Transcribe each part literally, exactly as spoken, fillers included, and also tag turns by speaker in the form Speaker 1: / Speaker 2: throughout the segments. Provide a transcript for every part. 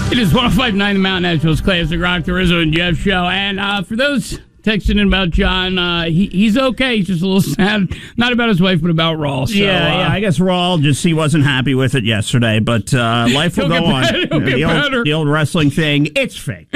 Speaker 1: It is one oh five point nine The Mountain Nationals Classic Rock, the Rizzo and Jeff Show. And uh, for those texting in about John, uh, he, he's okay. He's just a little sad. Not about his wife, but about Raw. So,
Speaker 2: yeah,
Speaker 1: uh,
Speaker 2: yeah. I guess Raw just he wasn't happy with it yesterday, but uh, life will go on.
Speaker 1: Better, he'll
Speaker 2: the,
Speaker 1: get
Speaker 2: old,
Speaker 1: better.
Speaker 2: the old wrestling thing, it's fake.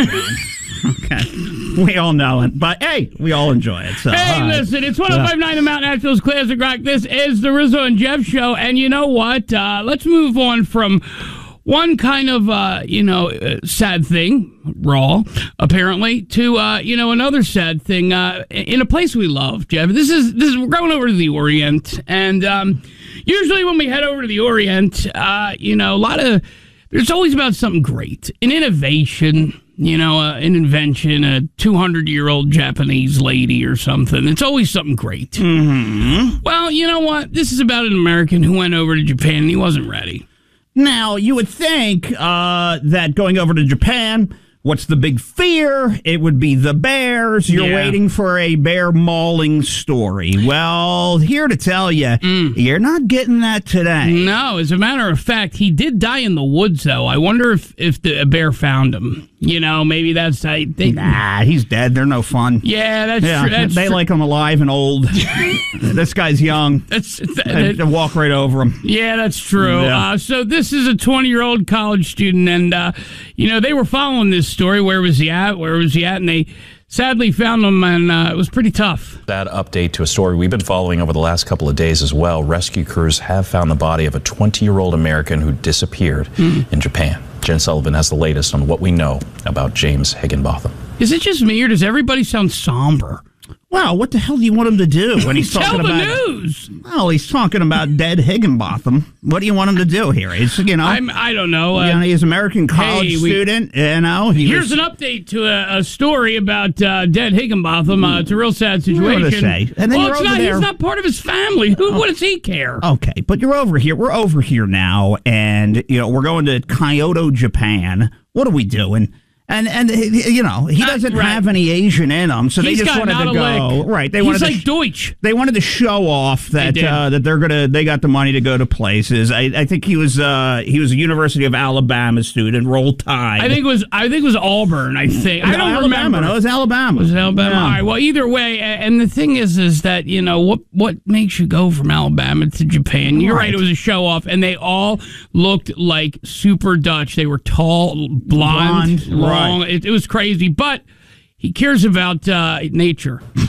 Speaker 2: Okay, we all know it, but hey, we all enjoy it. So,
Speaker 1: hey,
Speaker 2: all right.
Speaker 1: listen, it's one oh five point nine The Mountain Nationals Classic Rock. This is the Rizzo and Jeff Show. And you know what? Uh, let's move on from one kind of, uh, you know, uh, sad thing, Raw, apparently, to, uh, you know, another sad thing uh, in a place we love, Jeff. This is, this is, we're going over to the Orient. And um, usually when we head over to the Orient, uh, you know, a lot of, there's always about something great, an innovation, you know, uh, an invention, a two hundred year old Japanese lady or something. It's always something great.
Speaker 2: Mm-hmm.
Speaker 1: Well, you know what? This is about an American who went over to Japan and he wasn't ready.
Speaker 2: Now, you would think uh, that going over to Japan, what's the big fear? It would be the bears. You're
Speaker 1: Yeah.
Speaker 2: waiting for a bear mauling story. Well, here to tell you,
Speaker 1: Mm.
Speaker 2: you're not getting that today.
Speaker 1: No, as a matter of fact, he did die in the woods, though. I wonder if, if the a bear found him. You know, maybe that's... I think.
Speaker 2: Nah, he's dead. They're no fun.
Speaker 1: Yeah, that's
Speaker 2: Yeah,
Speaker 1: true. That's
Speaker 2: they
Speaker 1: true.
Speaker 2: like him alive and old. This guy's young.
Speaker 1: That's, that,
Speaker 2: They, they walk right over him.
Speaker 1: Yeah, that's true.
Speaker 2: Yeah.
Speaker 1: Uh, so this is a twenty-year-old college student, and, uh, you know, they were following this story. Where was he at? Where was he at? And they sadly found him, and uh, it was pretty tough.
Speaker 3: That update to a story we've been following over the last couple of days as well. Rescue crews have found the body of a twenty-year-old American who disappeared
Speaker 1: Mm.
Speaker 3: in Japan. Jen Sullivan has the latest on what we know about James Higginbotham.
Speaker 1: Is it just me, or does everybody sound somber?
Speaker 2: Wow, what the hell do you want him to do when he's
Speaker 1: Tell
Speaker 2: talking
Speaker 1: the
Speaker 2: about?
Speaker 1: news.
Speaker 2: Well, he's talking about dead Higginbotham. What do you want him to do here? He's, you know,
Speaker 1: I'm, I don't know. Uh,
Speaker 2: you know, he's an American college
Speaker 1: hey, we-
Speaker 2: student. You know, he
Speaker 1: Here's
Speaker 2: was,
Speaker 1: an update to a, a story about uh, dead Higginbotham. Uh, it's a real sad
Speaker 2: What
Speaker 1: situation.
Speaker 2: to say? And then
Speaker 1: well,
Speaker 2: you're
Speaker 1: it's
Speaker 2: over
Speaker 1: not.
Speaker 2: there.
Speaker 1: He's not part of his family. Who? What does he care?
Speaker 2: Okay, but you're over here. We're over here now, and you know we're going to Kyoto, Japan. What are we doing? And and you know he doesn't
Speaker 1: right.
Speaker 2: have any Asian in him, so
Speaker 1: He's
Speaker 2: they just
Speaker 1: got
Speaker 2: wanted
Speaker 1: not
Speaker 2: to
Speaker 1: a
Speaker 2: go
Speaker 1: lick.
Speaker 2: right. They
Speaker 1: He's
Speaker 2: wanted
Speaker 1: like
Speaker 2: to sh-
Speaker 1: Deutsch.
Speaker 2: they wanted to show off that
Speaker 1: did.
Speaker 2: uh, that they're gonna they got the money to go to places. I, I think he was uh, he was a University of Alabama student. Roll Tide.
Speaker 1: I think it was. I think it was Auburn. I think. I
Speaker 2: No,
Speaker 1: don't
Speaker 2: Alabama.
Speaker 1: remember.
Speaker 2: No, it was Alabama.
Speaker 1: Was it Alabama?
Speaker 2: Yeah.
Speaker 1: All right. Well, either way, a- and the thing is, is that you know what what makes you go from Alabama to Japan? You're right.
Speaker 2: Right.
Speaker 1: It was a show off, and they all looked like super Dutch. They were tall, blonde,
Speaker 2: Blonde,
Speaker 1: long.
Speaker 2: right.
Speaker 1: It, it was crazy, but he cares about uh, nature.